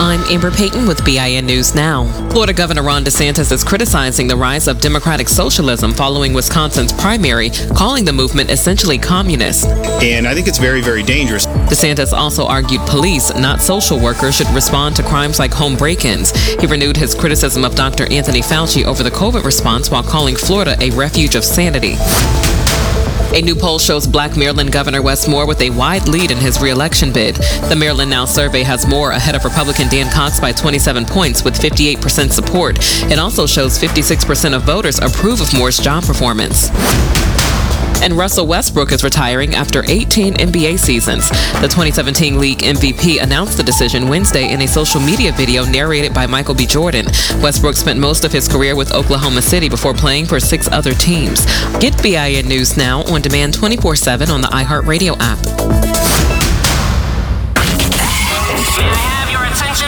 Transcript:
I'm Amber Payton with BIN News Now. Florida Governor Ron DeSantis is criticizing the rise of democratic socialism following Wisconsin's primary, calling the movement essentially communist. And I think it's very, very dangerous. DeSantis also argued police, not social workers, should respond to crimes like home break-ins. He renewed his criticism of Dr. Anthony Fauci over the COVID response while calling Florida a refuge of sanity. A new poll shows Black Maryland Governor Wes Moore with a wide lead in his re-election bid. The Maryland Now survey has Moore ahead of Republican Dan Cox by 27 points with 58% support. It also shows 56% of voters approve of Moore's job performance. And Russell Westbrook is retiring after 18 NBA seasons. The 2017 league MVP announced the decision Wednesday in a social media video narrated by Michael B. Jordan. Westbrook spent most of his career with Oklahoma City before playing for 6 other teams. Get BIN News Now on demand 24/7 on the iHeartRadio app.